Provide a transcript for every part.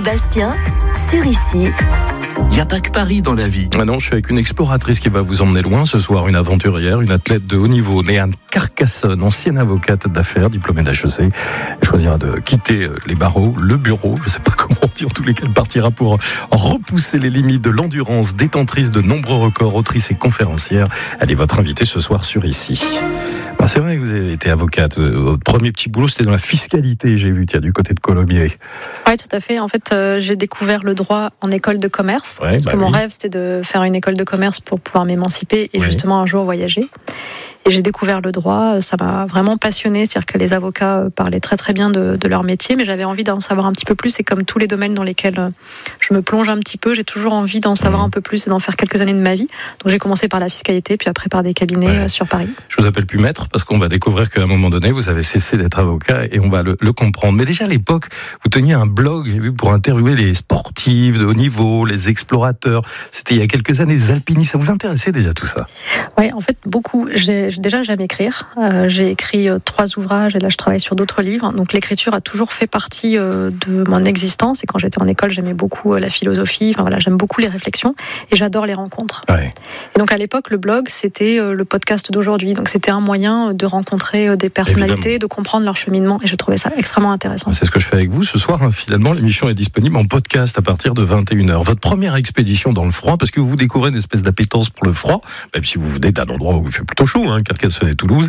Bastien, sur ici. Il n'y a pas que Paris dans la vie. Ah non, je suis avec une exploratrice qui va vous emmener loin ce soir, une aventurière, une athlète de haut niveau, née à Carcassonne, ancienne avocate d'affaires, diplômée d'HEC. Elle choisira de quitter les barreaux, le bureau, je ne sais pas comment dire, en tous les cas, elle partira pour repousser les limites de l'endurance, détentrice de nombreux records, autrice et conférencière. Elle est votre invitée ce soir sur Ici. Ben, c'est vrai que vous avez été avocate. Votre premier petit boulot, c'était dans la fiscalité, j'ai vu, du côté de Colomiers. Oui, tout à fait. En fait, j'ai découvert le droit en école de commerce. Ouais, parce que mon rêve, c'était de faire une école de commerce pour pouvoir m'émanciper et justement un jour voyager. Et j'ai découvert le droit, ça m'a vraiment passionnée, c'est-à-dire que les avocats parlaient très très bien de leur métier, mais j'avais envie d'en savoir un petit peu plus, et comme tous les domaines dans lesquels je me plonge un petit peu, j'ai toujours envie d'en savoir un peu plus et d'en faire quelques années de ma vie. Donc j'ai commencé par la fiscalité, puis après par des cabinets sur Paris. Je vous appelle plus maître, parce qu'on va découvrir qu'à un moment donné, vous avez cessé d'être avocat, et on va le comprendre. Mais déjà à l'époque, vous teniez un blog, j'ai vu, pour interviewer les sportifs de haut niveau, les explorateurs. C'était il y a quelques années, les alpinistes. Ça vous intéressait déjà tout ça? Oui, en fait, beaucoup. Déjà, j'aime écrire. J'ai écrit 3 ouvrages et là, je travaille sur d'autres livres. Donc, l'écriture a toujours fait partie de mon existence. Et quand j'étais en école, j'aimais beaucoup la philosophie. Enfin, voilà, j'aime beaucoup les réflexions et j'adore les rencontres. Ouais. Et donc, à l'époque, le blog, c'était le podcast d'aujourd'hui. Donc, c'était un moyen de rencontrer des personnalités, évidemment, de comprendre leur cheminement. Et je trouvais ça extrêmement intéressant. C'est ce que je fais avec vous ce soir. Finalement, l'émission est disponible en podcast à partir de 21h. Votre première expédition dans le froid, parce que vous découvrez une espèce d'appétence pour le froid, même si vous venez d'un endroit où il fait plutôt chaud, Carcassonne et Toulouse,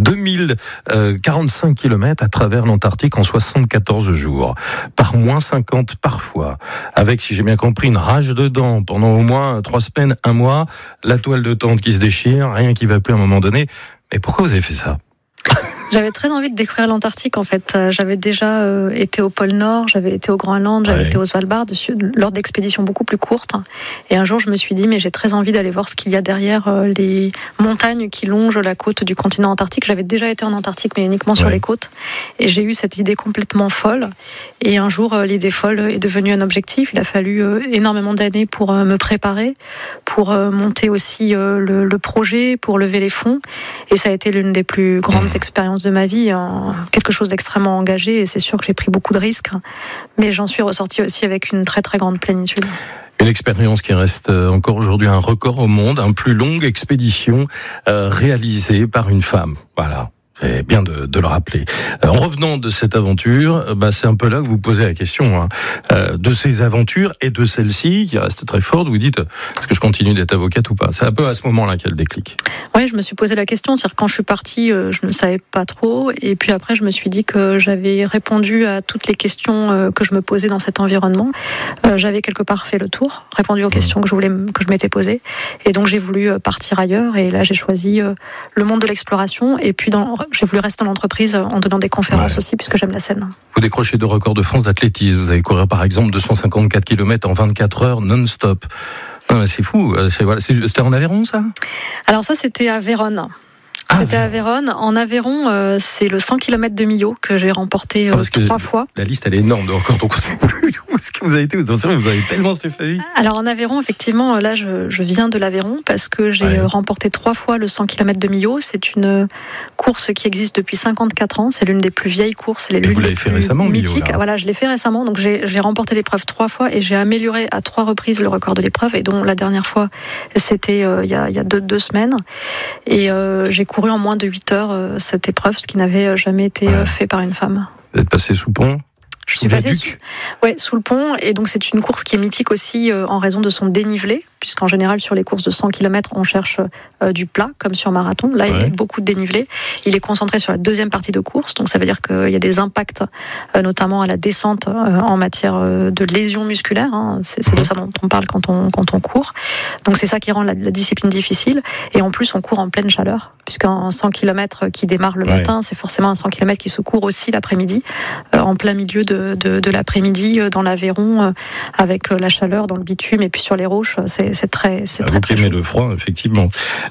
2045 km à travers l'Antarctique en 74 jours, par moins 50 parfois, avec, si j'ai bien compris, une rage de dents pendant au moins 3 semaines, 1 mois, la toile de tente qui se déchire, rien qui va plus à un moment donné. Mais pourquoi vous avez fait ça ? J'avais très envie de découvrir l'Antarctique, en fait. J'avais déjà été au pôle Nord, j'avais été au Groenland, j'avais été au Svalbard, lors d'expéditions beaucoup plus courtes. Et un jour, je me suis dit, mais j'ai très envie d'aller voir ce qu'il y a derrière les montagnes qui longent la côte du continent antarctique. J'avais déjà été en Antarctique, mais uniquement sur les côtes. Et j'ai eu cette idée complètement folle. Et un jour, l'idée folle est devenue un objectif. Il a fallu énormément d'années pour me préparer, pour monter aussi le projet, pour lever les fonds. Et ça a été l'une des plus grandes expériences de ma vie, quelque chose d'extrêmement engagé, et c'est sûr que j'ai pris beaucoup de risques, mais j'en suis ressortie aussi avec une très très grande plénitude. Une expérience qui reste encore aujourd'hui un record au monde, une plus longue expédition réalisée par une femme. Voilà. C'est bien de le rappeler. En revenant de cette aventure, c'est un peu là que vous posez la question de ces aventures et de celle-ci qui reste très forte. Vous dites, est-ce que je continue d'être avocate ou pas ? C'est un peu à ce moment-là qu'il y a le déclic. Oui, je me suis posé la question. C'est-à-dire, quand je suis partie, je ne savais pas trop. Et puis après, je me suis dit que j'avais répondu à toutes les questions que je me posais dans cet environnement. J'avais quelque part fait le tour, répondu aux questions que je m'étais posées. Et donc, j'ai voulu partir ailleurs. Et là, j'ai choisi le monde de l'exploration. Et puis, j'ai voulu rester dans l'entreprise en donnant des conférences aussi, puisque j'aime la scène. Vous décrochez 2 records de France d'athlétisme. Vous avez couru par exemple 254 km en 24 heures non-stop. C'est fou. C'était en Aveyron, ça ? Alors ça, c'était à Vérone. C'était à Vérone. En Aveyron, c'est le 100 km de Millau que j'ai remporté 3 fois. La liste, elle est énorme de records, donc on ne sait plus où est-ce que vous avez été. Vous avez tellement fait. Alors en Aveyron, effectivement, là, je viens de l'Aveyron parce que j'ai remporté 3 fois le 100 km de Millau. C'est une course qui existe depuis 54 ans. C'est l'une des plus vieilles courses. Et vous l'avez fait récemment, mythique. Voilà, je l'ai fait récemment. Donc j'ai remporté l'épreuve 3 fois et j'ai amélioré à 3 reprises le record de l'épreuve. Et dont la dernière fois, c'était il y a 2 semaines. Et j'ai couru en moins de 8 heures cette épreuve, ce qui n'avait jamais été fait par une femme. Vous êtes passé sous pont ? Je suis passée sous le pont, et donc c'est une course qui est mythique aussi en raison de son dénivelé, puisqu'en général sur les courses de 100 km on cherche du plat comme sur marathon. Là il y a beaucoup de dénivelé. Il est concentré sur la deuxième partie de course, donc ça veut dire qu'il y a des impacts notamment à la descente en matière de lésions musculaires. C'est de ça dont on parle quand on court. Donc c'est ça qui rend la discipline difficile, et en plus on court en pleine chaleur, puisqu'un 100 km qui démarre le matin, c'est forcément un 100 km qui se court aussi l'après-midi, en plein milieu de l'après-midi dans l'Aveyron, avec la chaleur dans le bitume et puis sur les roches. C'est très chaud. Vous aimez le froid, effectivement.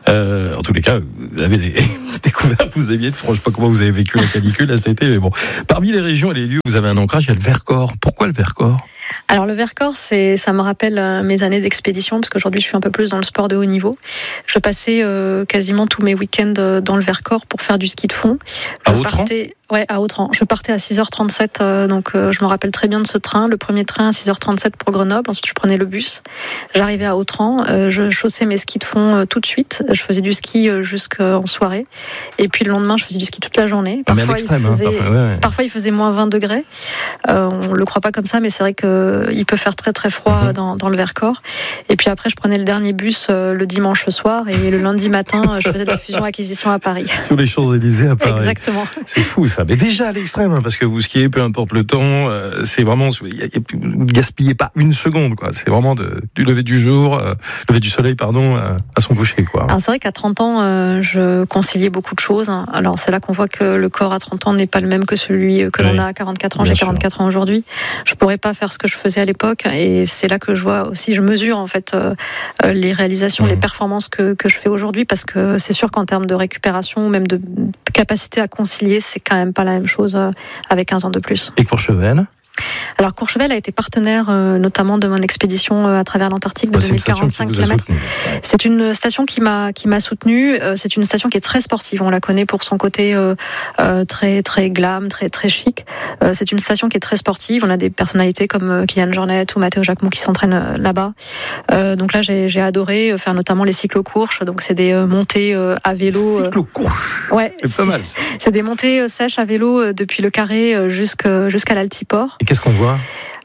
En tous les cas, vous avez découvert, vous aimiez le froid. Je ne sais pas comment vous avez vécu la canicule là cet été, mais bon. Parmi les régions et les lieux où vous avez un ancrage, il y a le Vercors. Pourquoi le Vercors ? Alors le Vercors, ça me rappelle mes années d'expédition, parce qu'aujourd'hui je suis un peu plus dans le sport de haut niveau. Je passais quasiment tous mes week-ends dans le Vercors pour faire du ski de fond. À Autran ? Ouais, à Autran. Je partais à 6h37, donc je me rappelle très bien de ce train. Le premier train à 6h37 pour Grenoble. Ensuite, je prenais le bus. J'arrivais à Autran. Je chaussais mes skis de fond tout de suite. Je faisais du ski jusqu'en soirée. Et puis le lendemain, je faisais du ski toute la journée. Parfois, parfois il faisait moins 20 degrés. On le croit pas comme ça, mais c'est vrai qu'il peut faire très très froid dans le Vercors. Et puis après, je prenais le dernier bus le dimanche soir. Et le lundi matin, je faisais de la fusion-acquisition à Paris. Sur les Champs-Élysées à Paris. Exactement. C'est fou ça. Mais déjà à l'extrême, parce que vous skiez, peu importe le temps, c'est vraiment, vous gaspillez pas une seconde, quoi. C'est vraiment du lever du jour, lever du soleil, pardon, à son coucher, quoi. Alors c'est vrai qu'à 30 ans, je conciliais beaucoup de choses. Alors c'est là qu'on voit que le corps à 30 ans n'est pas le même que celui que l'on a à 44 ans. J'ai 44 ans aujourd'hui. Je pourrais pas faire ce que je faisais à l'époque, et c'est là que je vois aussi, je mesure en fait les réalisations, les performances que je fais aujourd'hui, parce que c'est sûr qu'en termes de récupération, même de capacité à concilier, c'est quand même pas la même chose avec 15 ans de plus. Et Courchevel ? Alors Courchevel a été partenaire notamment de mon expédition à travers l'Antarctique de 2045 km. C'est une station qui m'a soutenue. C'est une station qui est très sportive. On la connaît pour son côté très très glam, très très chic. C'est une station qui est très sportive. On a des personnalités comme Kylian Jornet ou Matteo Jacquemont qui s'entraînent là-bas. Donc là, j'ai adoré faire notamment les cyclo-courches. Donc c'est des montées à vélo. Cyclo-courches. Ouais, c'est pas mal. C'est des montées sèches à vélo depuis le Carré jusqu'à l'Altiport. Et qu'est-ce qu'on voit ?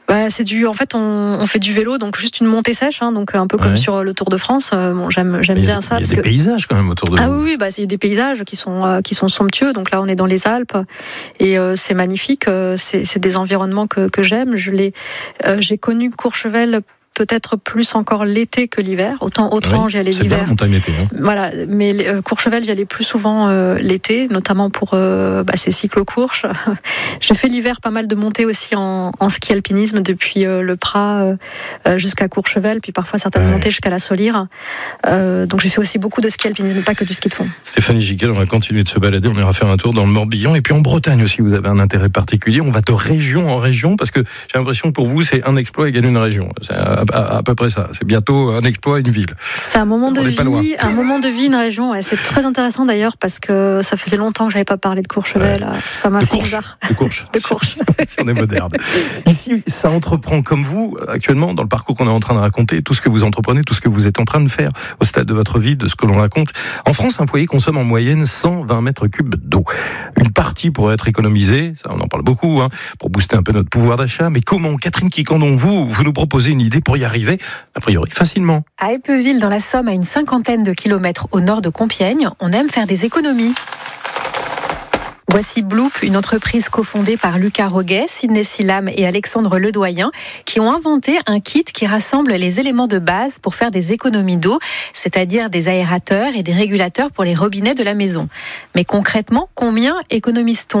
En fait, on fait du vélo, donc juste une montée sèche, donc un peu comme sur le Tour de France. J'aime bien ça. Il y a des paysages quand même autour de vous. Oui, il y a des paysages qui sont somptueux. Donc là, on est dans les Alpes et c'est magnifique. C'est des environnements que j'aime. J'ai connu Courchevel peut-être plus encore l'été que l'hiver. Autant Autran, j'y allais l'hiver. C'est bien la montagne l'été. Voilà, mais Courchevel, j'y allais plus souvent l'été, notamment pour ces cyclo-courches. J'ai fait l'hiver pas mal de montées aussi en ski alpinisme depuis le Prat jusqu'à Courchevel, puis parfois certaines montées jusqu'à la Solire. Donc j'ai fait aussi beaucoup de ski alpinisme, pas que du ski de fond. Stéphanie Gicquel, on va continuer de se balader, on ira faire un tour dans le Morbihan, et puis en Bretagne aussi, vous avez un intérêt particulier. On va de région en région, parce que j'ai l'impression que pour vous, c'est un exploit égale une région. C'est à peu près ça. C'est bientôt un exploit, une ville. C'est un moment de vie, une région. Ouais. C'est très intéressant d'ailleurs, parce que ça faisait longtemps que j'avais pas parlé de Courchevel. Ça m'a fait bizarre. De course. Si on est moderne. Ici, ça entreprend comme vous, actuellement, dans le parcours qu'on est en train de raconter, tout ce que vous entreprenez, tout ce que vous êtes en train de faire au stade de votre vie, de ce que l'on raconte. En France, un foyer consomme en moyenne 120 mètres cubes d'eau. Une partie pourrait être économisée, ça on en parle beaucoup, pour booster un peu notre pouvoir d'achat. Mais comment, Catherine Quiquendon, vous nous proposez une idée pour y arriver, a priori, facilement? À Eppeville, dans la Somme, à une 50aine de kilomètres au nord de Compiègne, on aime faire des économies. Voici Bloop, une entreprise cofondée par Lucas Roguet, Sidney Silam et Alexandre Ledoyen, qui ont inventé un kit qui rassemble les éléments de base pour faire des économies d'eau, c'est-à-dire des aérateurs et des régulateurs pour les robinets de la maison. Mais concrètement, combien économise-t-on ?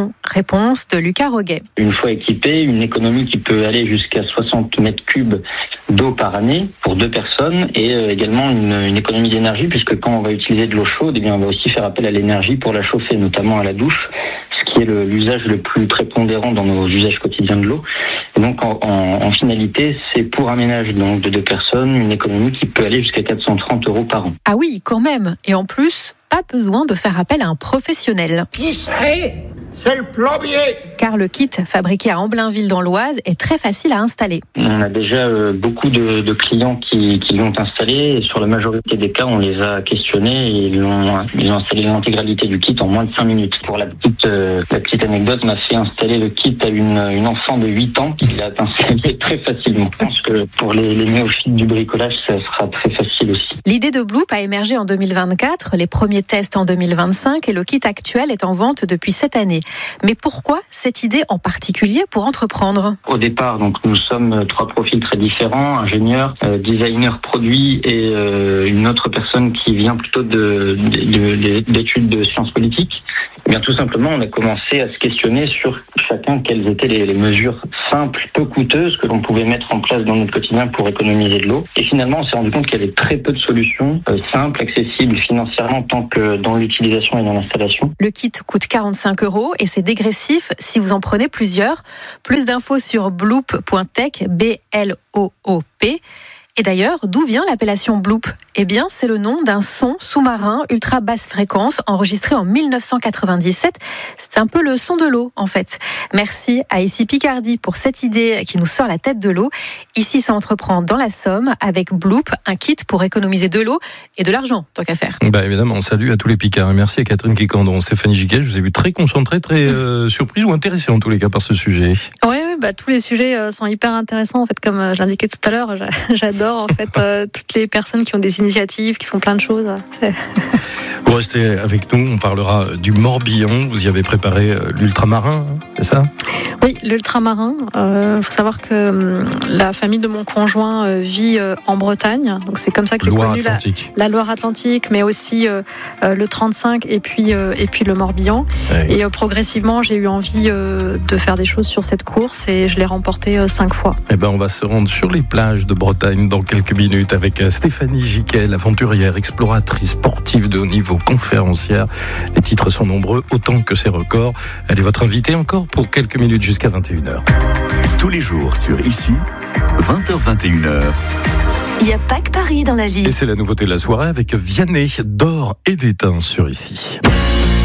Réponse de Lucas Roguet. Une fois équipé, une économie qui peut aller jusqu'à 60 mètres cubes d'eau par année pour 2 personnes, et également une économie d'énergie, puisque quand on va utiliser de l'eau chaude, on va aussi faire appel à l'énergie pour la chauffer, notamment à la douche, ce qui est l'usage le plus prépondérant dans nos usages quotidiens de l'eau. Et donc en finalité, c'est pour un ménage donc de 2 personnes, une économie qui peut aller jusqu'à 430 € par an. Ah oui, quand même. Et en plus, pas besoin de faire appel à un professionnel. Qui c'est le plombier. Car le kit fabriqué à Amblainville dans l'Oise est très facile à installer. On a déjà beaucoup de clients qui l'ont installé, et sur la majorité des cas, on les a questionnés et ils ont installé l'intégralité du kit en moins de 5 minutes. Pour la petite anecdote, on a fait installer le kit à une enfant de 8 ans qui l'a installé très facilement. Je pense que pour les néophytes du bricolage, ça sera très facile aussi. L'idée de Bloop a émergé en 2024, les premiers tests en 2025 et le kit actuel est en vente depuis cette année. Mais pourquoi cette idée en particulier pour entreprendre ? Au départ, donc, nous sommes 3 profils très différents, ingénieur, designer produit et une autre personne qui vient plutôt d'études de sciences politiques. Tout simplement, on a commencé à se questionner sur chacun quelles étaient les mesures simples, peu coûteuses que l'on pouvait mettre en place dans notre quotidien pour économiser de l'eau. Et finalement, on s'est rendu compte qu'il y avait très peu de solutions simples, accessibles financièrement, tant que dans l'utilisation et dans l'installation. Le kit coûte 45 € et c'est dégressif si vous en prenez plusieurs. Plus d'infos sur bloop.tech, B-L-O-O-P. Et d'ailleurs, d'où vient l'appellation Bloop ? Eh bien, c'est le nom d'un son sous-marin ultra basse fréquence enregistré en 1997. C'est un peu le son de l'eau, en fait. Merci à Ici Picardie pour cette idée qui nous sort la tête de l'eau. Ici, ça entreprend dans la Somme avec Bloop, un kit pour économiser de l'eau et de l'argent, tant qu'à faire. Évidemment, salut à tous les Picards. Merci à Catherine Quicandon, Stéphanie Giquet. Je vous ai vu très concentrée, très surprise ou intéressée en tous les cas par ce sujet. Oui, tous les sujets sont hyper intéressants. En fait, comme je l'indiquais tout à l'heure, j'adore en fait toutes les personnes qui ont des initiatives, qui font plein de choses. Vous restez avec nous, on parlera du Morbihan. Vous y avez préparé l'ultramarin, c'est ça ? Oui, l'ultramarin. Faut savoir que la famille de mon conjoint vit en Bretagne, donc c'est comme ça que j'ai connu la Loire-Atlantique, mais aussi le 35 et puis le Morbihan. Ouais. Et progressivement, j'ai eu envie de faire des choses sur cette course et je l'ai remportée 5 fois. On va se rendre sur les plages de Bretagne dans quelques minutes avec Stéphanie Giquet, aventurière, exploratrice, sportive de haut niveau, conférencière. Les titres sont nombreux, autant que ses records. Elle est votre invitée encore pour quelques minutes jusqu'à 21h. Tous les jours sur Ici, 20h-21h. Il n'y a pas que Paris dans la vie. Et c'est la nouveauté de la soirée avec Vianney, d'or et d'étain sur Ici.